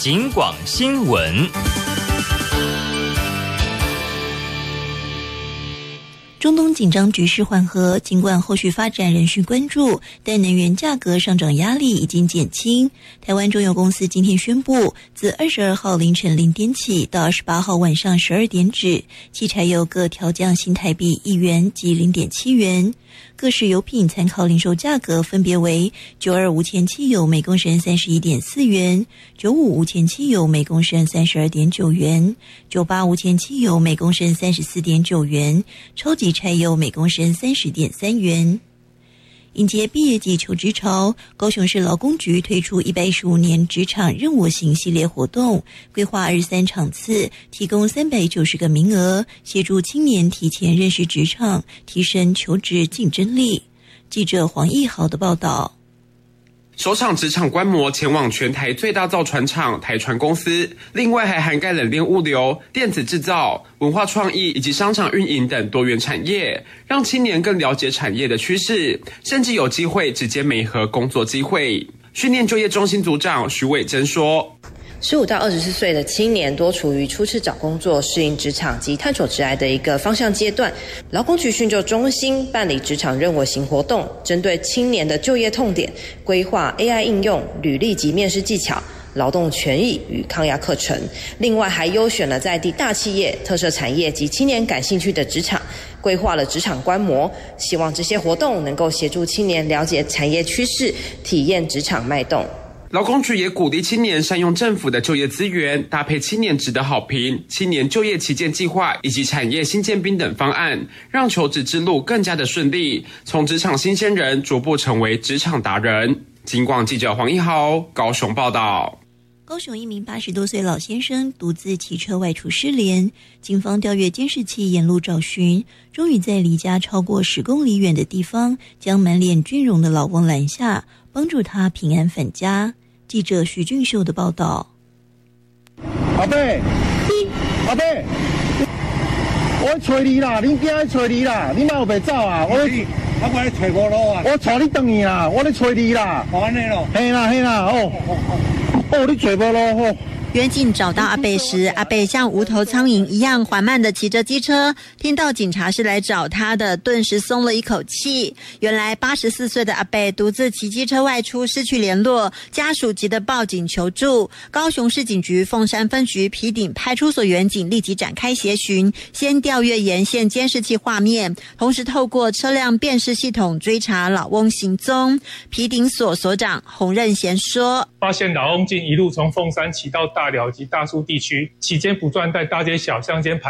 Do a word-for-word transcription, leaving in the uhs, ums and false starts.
警广新闻。 中东紧张局势缓和，尽管后续发展仍需关注，但能源价格上涨压力已经减轻。台湾中油公司今天宣布，自二十二号凌晨零点起到二十八号晚上十二点止，汽柴油各调降新台币一元及零点七元。各式油品参考零售价格分别为九二无铅汽油每公升三十一点四元，九五无铅汽油每公升三十二点九元，九八无铅汽油每公升三十四点九元，超级柴油每公升三十点三元。迎接毕业季求职潮，高雄市劳工局推出一百一十五年职场任我行系列活动，规划二十三场次，提供三百九十个名额，协助青年提前认识职场，提升求职竞争力。记者黄义豪的报道。 首场职场观摩前往全台最大造船厂台船公司，另外还涵盖冷链物流、电子制造、文化创意以及商场运营等多元产业，让青年更了解产业的趋势，甚至有机会直接媒合工作机会。训练就业中心组长徐伟珍说， 十五到二十四岁的青年多处于初次找工作、适应职场及探索职涯的一个方向阶段。劳工局训就中心办理职场任我行活动，针对青年的就业痛点，规划 A I 应用、履历及面试技巧、劳动权益与抗压课程。另外还优选了在地大企业、特色产业及青年感兴趣的职场，规划了职场观摩，希望这些活动能够协助青年了解产业趋势，体验职场脉动。 劳工局也鼓励青年善用政府的就业资源，搭配青年值得好评、青年就业旗舰计划以及产业新建兵等方案，让求职之路更加的顺利，从职场新鲜人逐步成为职场达人。警广记者黄一豪高雄报道。 高雄一名八十多岁老先生独自骑车外出失联，警方调阅监视器沿路找寻，终于在离家超过十公里远的地方，将满脸倦容的老翁拦下，帮助他平安返家。记者徐俊秀的报道。 阿伯，阿伯，我找你啦，恁囝在找你啦，你哪有袂走啊？我我我咧找无路啊！ 我带你转去啦，我咧找你啦。 好安尼咯。 嘿啦嘿啦，哦哦，你找无路哦。 远警找到阿伯时，阿伯像无头苍蝇一样缓慢地骑着机车，听到警察是来找他的，顿时松了一口气。原来八十四岁的阿伯独自骑机车外出，失去联络，家属急得报警求助。高雄市警局凤山分局埤顶派出所员警立即展开协寻，先调阅沿线监视器画面，同时透过车辆辨识系统追查老翁行踪。埤顶所所长洪任贤说， 发现老翁竟一路从凤山骑到大寮及大树地区，期间不断在大街小巷间